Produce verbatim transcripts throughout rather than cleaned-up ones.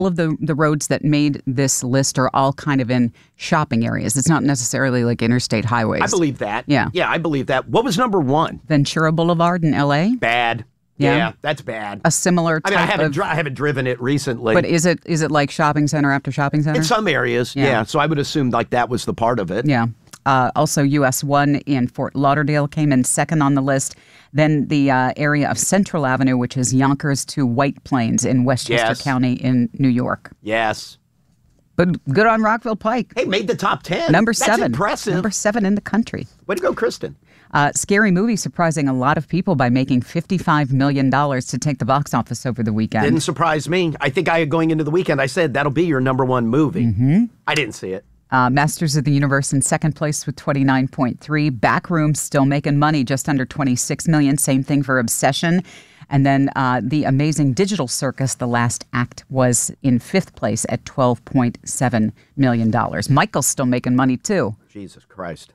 All of the, the roads that made this list are all kind of in shopping areas. It's not necessarily like interstate highways. I believe that. Yeah. Yeah, I believe that. What was number one? Ventura Boulevard in L A? Bad. Yeah, yeah that's bad. A similar type I mean, I haven't, of, dri- I haven't driven it recently. But is it is it like shopping center after shopping center? In some areas, yeah. yeah. So I would assume like that was the part of it. Yeah. Uh, also, U S one in Fort Lauderdale came in second on the list. Then the uh, area of Central Avenue, which is Yonkers to White Plains in Westchester yes. County in New York. Yes. But good on Rockville Pike. Hey, made the top ten. Number That's seven. impressive. Number seven in the country. Way to go, Kristen. Uh, Scary Movie surprising a lot of people by making fifty-five million dollars to take the box office over the weekend. Didn't surprise me. I think I going into the weekend, I said that'll be your number one movie. Mm-hmm. I didn't see it. Uh, Masters of the Universe in second place with twenty-nine point three. Backrooms still making money, just under twenty-six million dollars. Same thing for Obsession. And then uh, The Amazing Digital Circus, the last act, was in fifth place at twelve point seven million dollars. Michael's still making money, too. Jesus Christ.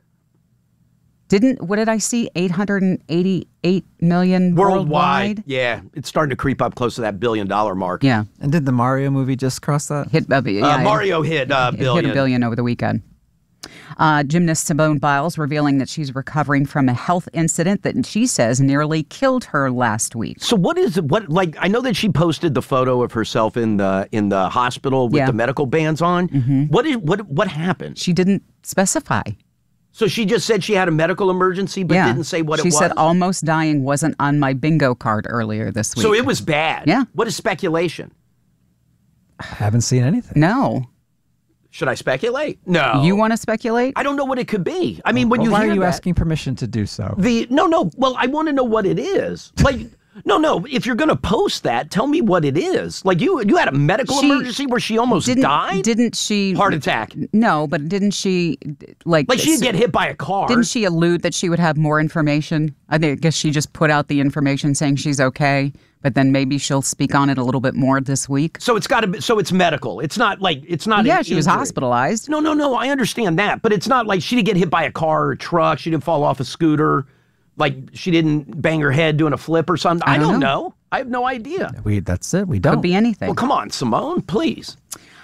Didn't, what did I see? eight hundred eighty-eight million worldwide? worldwide? Yeah, it's starting to creep up close to that billion dollar mark. Yeah. And did the Mario movie just cross that? Hit, uh, yeah, uh, Mario hit a uh, billion. Hit a billion over the weekend. Uh, gymnast Simone Biles revealing that she's recovering from a health incident that she says nearly killed her last week. So what is what like? I know that she posted the photo of herself in the in the hospital with yeah. the medical bands on. Mm-hmm. What is what what happened? She didn't specify. So she just said she had a medical emergency, but yeah. didn't say what she it was? She said almost dying wasn't on my bingo card earlier this week. So it was bad. Yeah. What is speculation? I haven't seen anything. No. Should I speculate? No. You want to speculate? I don't know what it could be. I mean, when well, you why hear are you that, asking permission to do so? The no, no. Well, I want to know what it is. Like, no, no. If you're going to post that, tell me what it is. Like, you you had a medical she emergency where she almost didn't, died. Didn't she? Heart attack. No, but didn't she like? Like she didn't get hit by a car. Didn't she allude that she would have more information? I think I guess she just put out the information saying she's okay. But then maybe she'll speak on it a little bit more this week. So it's got to be. So it's medical. It's not like it's not. Yeah, an she was injury. hospitalized. No, no, no. I understand that, but it's not like she didn't get hit by a car or a truck. She didn't fall off a scooter. Like she didn't bang her head doing a flip or something. I, I don't, don't know. know. I have no idea. We that's it. We don't. Could be anything. Well, come on, Simone, please.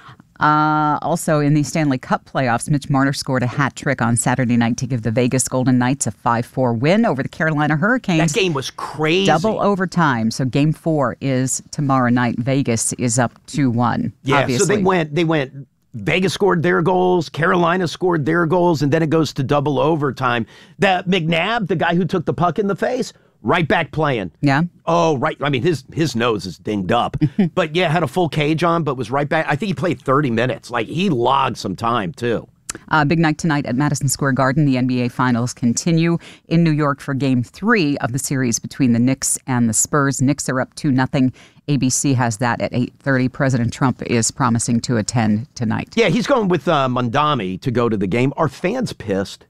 Uh, also, in the Stanley Cup playoffs, Mitch Marner scored a hat trick on Saturday night to give the Vegas Golden Knights a five four win over the Carolina Hurricanes. That game was crazy. Double overtime. So game four is tomorrow night. Vegas is up two one. Yeah, obviously. so they went, they went, Vegas scored their goals, Carolina scored their goals, and then it goes to double overtime. That McNabb, the guy who took the puck in the face, right back playing. Yeah. Oh, right. I mean, his his nose is dinged up. But yeah, had a full cage on, but was right back. I think he played thirty minutes. Like, he logged some time, too. Uh, big night tonight at Madison Square Garden. The N B A Finals continue in New York for Game three of the series between the Knicks and the Spurs. Knicks are up two nothing. A B C has that at eight thirty. President Trump is promising to attend tonight. Yeah, he's going with uh, Mondami to go to the game. Are fans pissed?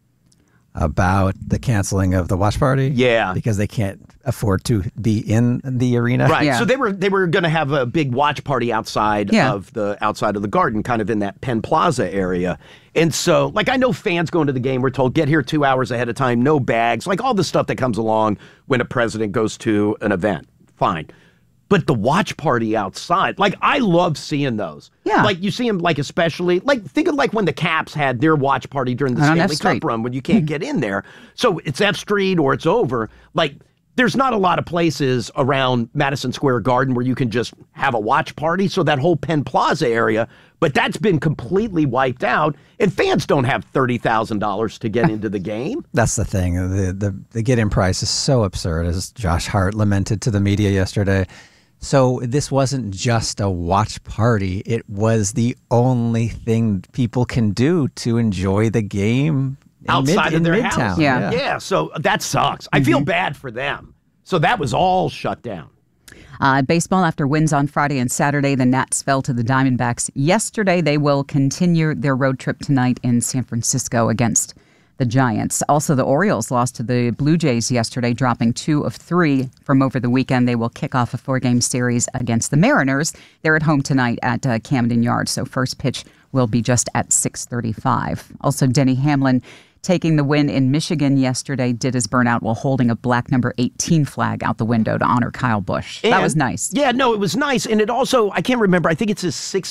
About the canceling of the watch party? Yeah. Because they can't afford to be in the arena? Right. Yeah. So they were they were going to have a big watch party outside Yeah. of the outside of the Garden, kind of in that Penn Plaza area. And so, like, I know fans going to the game were told, get here two hours ahead of time, no bags, like all the stuff that comes along when a president goes to an event. Fine. But the watch party outside, like, I love seeing those. Yeah. Like, you see them, like, especially, like, think of, like, when the Caps had their watch party during the Right on Stanley F Street. Cup run when you can't get in there. So it's F Street or it's over. Like, there's not a lot of places around Madison Square Garden where you can just have a watch party. So that whole Penn Plaza area, but that's been completely wiped out. And fans don't have thirty thousand dollars to get into the game. That's the thing. The, the, the get-in price is so absurd, as Josh Hart lamented to the media yesterday. So this wasn't just a watch party. It was the only thing people can do to enjoy the game in Outside mid, of their in house. Midtown. Yeah. Yeah, so that sucks. I feel bad for them. So that was all shut down. Uh, baseball, after wins on Friday and Saturday, the Nats fell to the Diamondbacks yesterday. They will continue their road trip tonight in San Francisco against the Giants. Also, the Orioles lost to the Blue Jays yesterday, dropping two of three from over the weekend. They will kick off a four-game series against the Mariners. They're at home tonight at uh, Camden Yards, so first pitch will be just at six thirty-five. Also, Denny Hamlin taking the win in Michigan yesterday, did his burnout while holding a black number eighteen flag out the window to honor Kyle Busch. And, that was nice. Yeah, no, it was nice. And it also, I can't remember, I think it's his sixth